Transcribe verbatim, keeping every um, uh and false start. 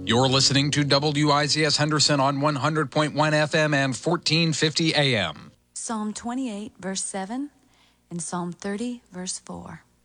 You're listening to W I Z S Henderson on one hundred point one F M and fourteen fifty A M. Psalm twenty-eight, verse seven, and Psalm thirty, verse four.